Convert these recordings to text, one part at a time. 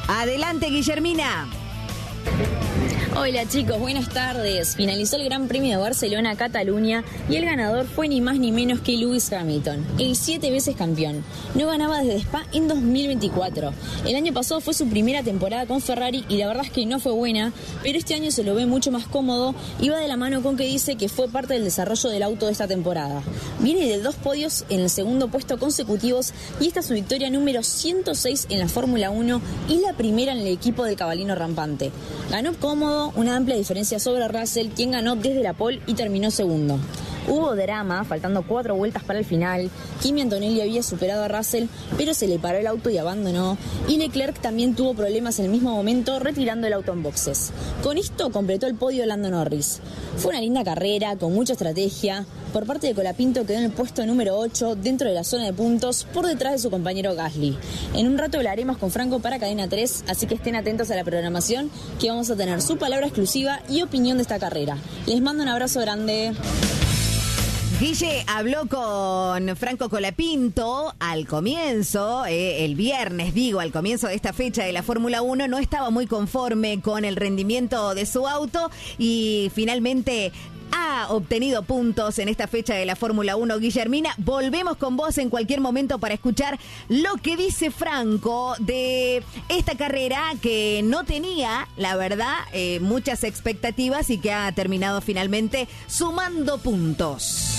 Adelante, Guillermina. Hola chicos, buenas tardes. Finalizó el Gran Premio de Barcelona-Cataluña y el ganador fue ni más ni menos que Lewis Hamilton, el 7 veces campeón. No ganaba desde Spa en 2024. El año pasado fue su primera temporada con Ferrari y la verdad es que no fue buena, pero este año se lo ve mucho más cómodo y va de la mano con que dice que fue parte del desarrollo del auto de esta temporada. Viene de 2 podios en el segundo puesto consecutivos y esta es su victoria número 106 en la Fórmula 1 y la primera en el equipo del cabalino rampante. Ganó cómodo, una amplia diferencia sobre Russell, quien ganó desde la pole y terminó segundo. Hubo drama, faltando 4 vueltas para el final. Kimi Antonelli había superado a Russell, pero se le paró el auto y abandonó. Y Leclerc también tuvo problemas en el mismo momento, retirando el auto en boxes. Con esto completó el podio Lando Norris. Fue una linda carrera, con mucha estrategia. Por parte de Colapinto quedó en el puesto número 8, dentro de la zona de puntos, por detrás de su compañero Gasly. En un rato hablaremos con Franco para Cadena 3, así que estén atentos a la programación, que vamos a tener su palabra exclusiva y opinión de esta carrera. Les mando un abrazo grande. Guille habló con Franco Colapinto al comienzo, el viernes, al comienzo de esta fecha de la Fórmula 1, no estaba muy conforme con el rendimiento de su auto y finalmente ha obtenido puntos en esta fecha de la Fórmula 1. Guillermina, volvemos con vos en cualquier momento para escuchar lo que dice Franco de esta carrera que no tenía, la verdad, muchas expectativas y que ha terminado finalmente sumando puntos.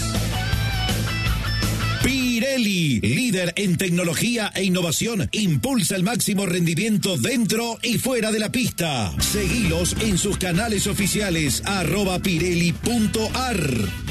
Pirelli, líder en tecnología e innovación, impulsa el máximo rendimiento dentro y fuera de la pista. Seguilos en sus canales oficiales, @pirelli.ar.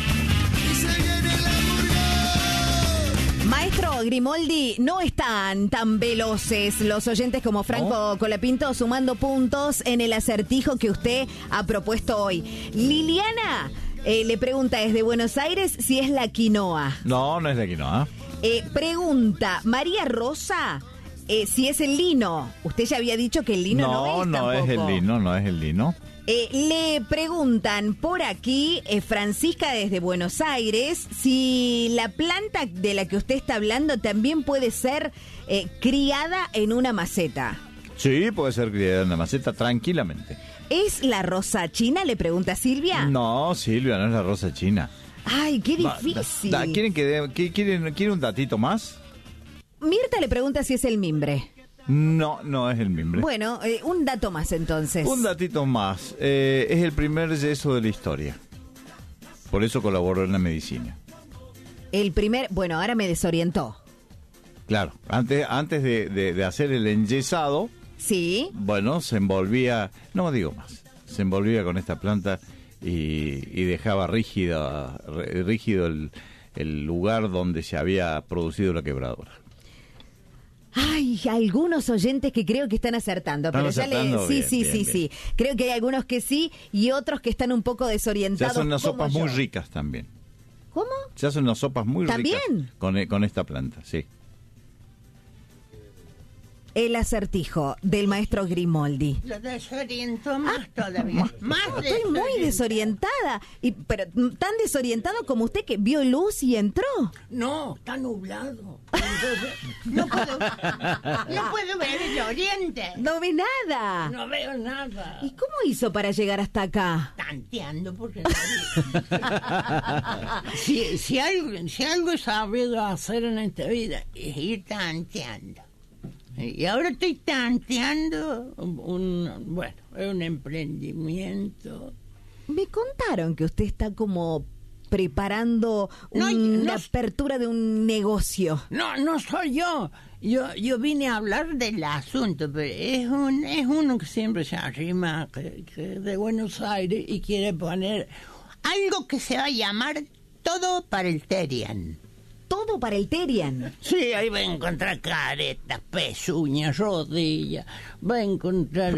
Maestro Grimoldi, no están tan veloces los oyentes como Franco Colapinto sumando puntos en el acertijo que usted ha propuesto hoy. Liliana le pregunta desde Buenos Aires si es la quinoa. No, no es la quinoa. Pregunta María Rosa si es el lino. Usted ya había dicho que el lino no es tampoco. No es el lino. Le preguntan por aquí, Francisca desde Buenos Aires, si la planta de la que usted está hablando también puede ser criada en una maceta. Sí, puede ser criada en una maceta tranquilamente. ¿Es la rosa china? Le pregunta Silvia. No, Silvia, no es la rosa china. Ay, qué difícil. ¿Quieren un datito más? Mirta le pregunta si es el mimbre. No es el mimbre. Bueno, un dato más entonces. Un datito más. Es el primer yeso de la historia. Por eso colaboró en la medicina. Bueno, ahora me desorientó. Claro, antes de hacer el enyesado. Sí. Bueno, se envolvía, no digo más, se envolvía con esta planta y dejaba rígido el lugar donde se había producido la quebradura. Ay, algunos oyentes que creo que están acertando, pero ya sí. Creo que hay algunos que sí y otros que están un poco desorientados. Ya son unas sopas muy ricas también. ¿Cómo? Ya son unas sopas muy ricas con esta planta, sí. El acertijo del maestro Grimoldi. Lo desorientó más todavía. Estoy muy desorientada. Pero tan desorientado como usted que vio luz y entró. No, está nublado. Entonces, no puedo ver el oriente. No ve nada. No veo nada. ¿Y cómo hizo para llegar hasta acá? Tanteando, porque si algo he sabido hacer en esta vida es ir tanteando. Y ahora estoy tanteando un emprendimiento. Me contaron que usted está como preparando una apertura de un negocio. No soy yo. Yo vine a hablar del asunto, pero es uno que siempre se arrima de Buenos Aires y quiere poner algo que se va a llamar Todo para el Terian. Todo para el Terian. Sí, ahí va a encontrar caretas, pezuñas, rodillas, va a encontrar